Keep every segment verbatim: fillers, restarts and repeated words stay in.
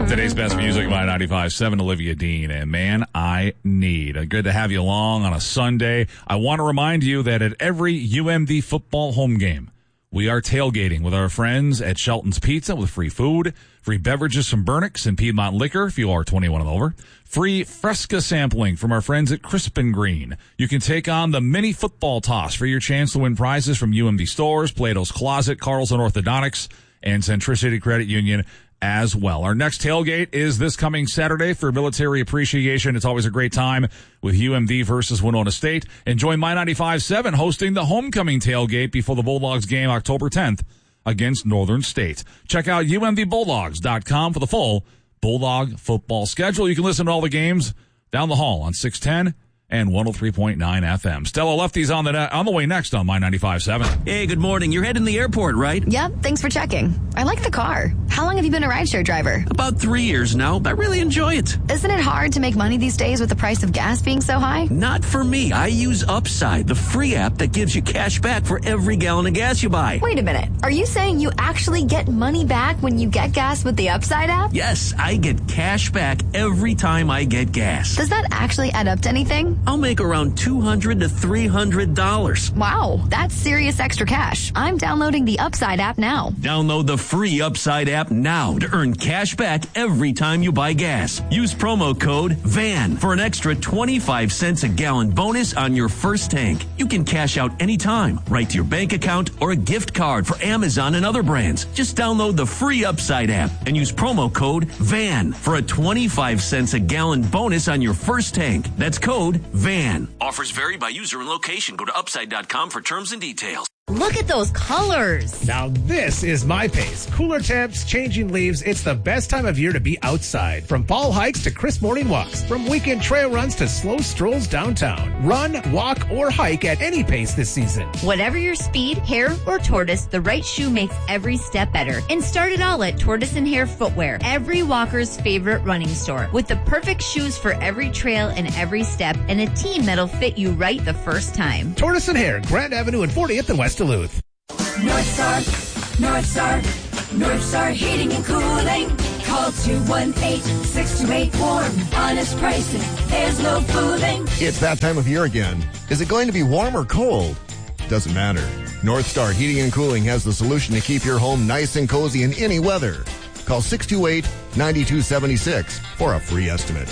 Today's best music by ninety-five point seven, Olivia Dean, and Man I Need. Good to have you along on a Sunday. I want to remind you that at every U M D football home game, we are tailgating with our friends at Shelton's Pizza with free food, free beverages from Burnix and Piedmont Liquor if you are twenty-one and over, free Fresca sampling from our friends at Crisp and Green. You can take on the mini football toss for your chance to win prizes from U M D Stores, Plato's Closet, Carlson Orthodontics, and Centricity Credit Union as well. Our next tailgate is this coming Saturday for Military Appreciation. It's always a great time with U M D versus Winona State. And join My ninety-five point seven hosting the homecoming tailgate before the Bulldogs game October tenth against Northern State. Check out U M D bulldogs dot com for the full Bulldog football schedule. You can listen to all the games down the hall on six ten and one oh three point nine F M. Stella Lefty's on the ne- on the way next on My ninety-five point seven. Hey, good morning. You're heading to the airport, right? Yep, thanks for checking. I like the car. How long have you been a rideshare driver? About three years now. I really enjoy it. Isn't it hard to make money these days with the price of gas being so high? Not for me. I use Upside, the free app that gives you cash back for every gallon of gas you buy. Wait a minute. Are you saying you actually get money back when you get gas with the Upside app? Yes, I get cash back every time I get gas. Does that actually add up to anything? I'll make around two hundred to three hundred dollars. Wow, that's serious extra cash. I'm downloading the Upside app now. Download the free Upside app now to earn cash back every time you buy gas. Use promo code VAN for an extra twenty-five cents a gallon bonus on your first tank. You can cash out anytime, right to your bank account or a gift card for Amazon and other brands. Just download the free Upside app and use promo code VAN for a twenty-five cents a gallon bonus on your first tank. That's code VAN. Offers vary by user and location. Go to upside dot com for terms and details. Look at those colors. Now this is my pace. Cooler temps, changing leaves. It's the best time of year to be outside. From fall hikes to crisp morning walks. From weekend trail runs to slow strolls downtown. Run, walk, or hike at any pace this season. Whatever your speed, hair, or tortoise, the right shoe makes every step better. And start it all at Tortoise and Hare Footwear, every walker's favorite running store. With the perfect shoes for every trail and every step, and a team that'll fit you right the first time. Tortoise and Hare, Grand Avenue and fortieth and West Duluth. North Star, North Star, North Star Heating and Cooling. Call two one eight, six two eight, warm. Honest pricing, there's no fooling. It's that time of year again. Is it going to be warm or cold? Doesn't matter. North Star Heating and Cooling has the solution to keep your home nice and cozy in any weather. Call six two eight, nine two seven six for a free estimate.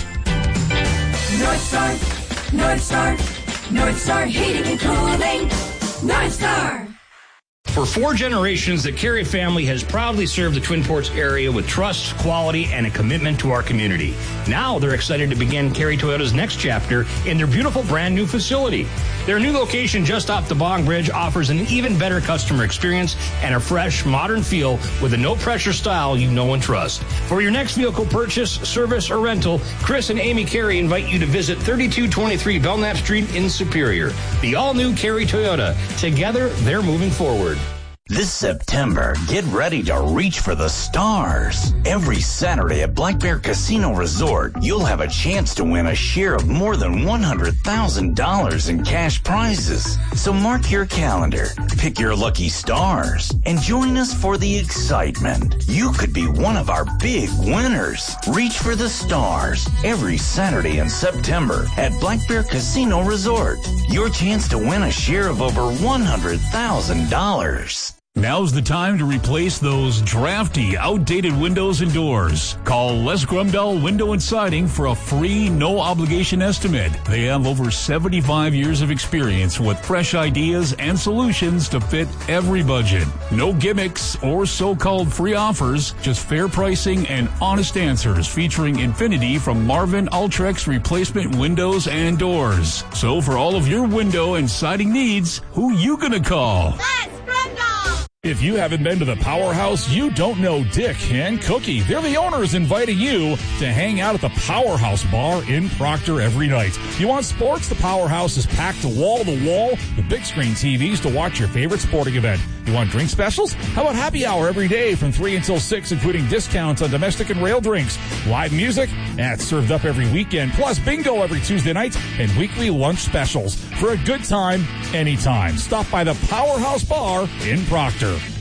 North Star, North Star, North Star Heating and Cooling. North Star. For four generations, the Carey family has proudly served the Twin Ports area with trust, quality, and a commitment to our community. Now they're excited to begin Carey Toyota's next chapter in their beautiful brand new facility. Their new location just off the Bong Bridge offers an even better customer experience and a fresh, modern feel with a no-pressure style you know and trust. For your next vehicle purchase, service, or rental, Chris and Amy Carey invite you to visit thirty-two twenty-three Belknap Street in Superior. The all-new Carey Toyota. Together, they're moving forward. This September, get ready to reach for the stars. Every Saturday at Black Bear Casino Resort, you'll have a chance to win a share of more than one hundred thousand dollars in cash prizes. So mark your calendar, pick your lucky stars, and join us for the excitement. You could be one of our big winners. Reach for the stars every Saturday in September at Black Bear Casino Resort. Your chance to win a share of over one hundred thousand dollars. Now's the time to replace those drafty, outdated windows and doors. Call Les Grumdell Window and Siding for a free, no-obligation estimate. They have over seventy-five years of experience with fresh ideas and solutions to fit every budget. No gimmicks or so-called free offers, just fair pricing and honest answers featuring Infinity from Marvin Ultrex replacement windows and doors. So for all of your window and siding needs, who you gonna call? Les Grumdell! If you haven't been to the Powerhouse, you don't know Dick and Cookie. They're the owners inviting you to hang out at the Powerhouse Bar in Proctor every night. You want sports? The Powerhouse is packed to wall to wall with big screen T Vs to watch your favorite sporting event. You want drink specials? How about happy hour every day from three until six, including discounts on domestic and rail drinks? Live music? That's served up every weekend, plus bingo every Tuesday night and weekly lunch specials. For a good time, anytime. Stop by the Powerhouse Bar in Proctor.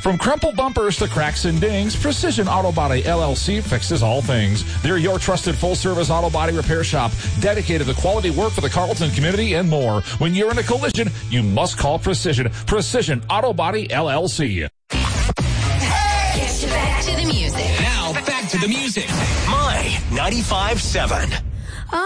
From crumpled bumpers to cracks and dings, Precision Auto Body L L C fixes all things. They're your trusted full-service auto body repair shop, dedicated to quality work for the Carlton community and more. When you're in a collision, you must call Precision. Precision Auto Body L L C. Hey! Get back to the music. Now, back to the music. My ninety-five seven.